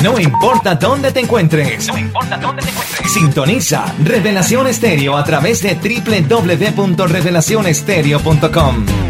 No importa dónde te encuentres. Sintoniza Revelación Estéreo a través de www.revelacionestereo.com.